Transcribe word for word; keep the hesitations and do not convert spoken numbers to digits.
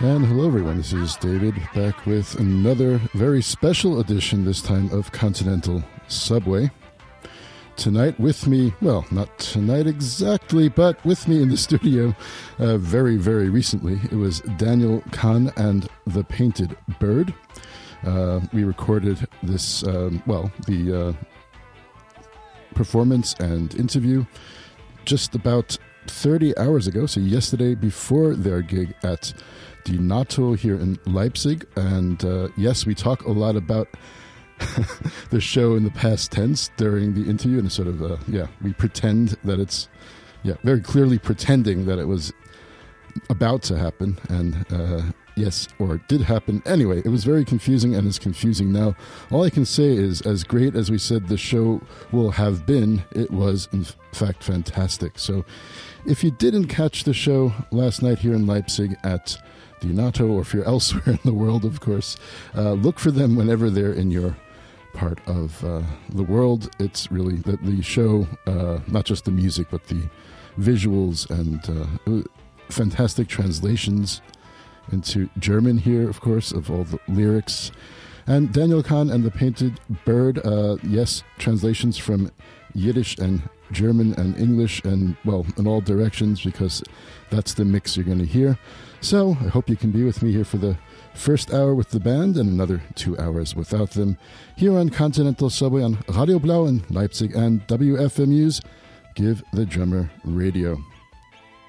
And hello everyone, this is David back with another very special edition, this time of Continental Subway. Tonight with me, well, not tonight exactly, but with me in the studio uh, very, very recently, it was Daniel Kahn and the Painted Bird. Uh, we recorded this, um, well, the uh, performance and interview just about thirty hours ago, so yesterday before their gig at the NATO here in Leipzig. And uh, yes, we talk a lot about the show in the past tense during the interview, and sort of, uh, yeah, we pretend that it's, yeah, very clearly pretending that it was about to happen, and uh, yes, or it did happen. Anyway, it was very confusing and is confusing now. All I can say is, as great as we said the show will have been, it was in fact fantastic. So if you didn't catch the show last night here in Leipzig at the NATO, or if you're elsewhere in the world, of course, uh, look for them whenever they're in your part of uh, the world. It's really the, the show, uh, not just the music, but the visuals and uh, fantastic translations into German here, of course, of all the lyrics. And Daniel Kahn and the Painted Bird, uh, yes, translations from Yiddish and German and English and, well, in all directions, because that's the mix you're going to hear. So I hope you can be with me here for the first hour with the band and another two hours without them here on Continental Subway on Radio Blau in Leipzig and W F M U's Give the Drummer Radio.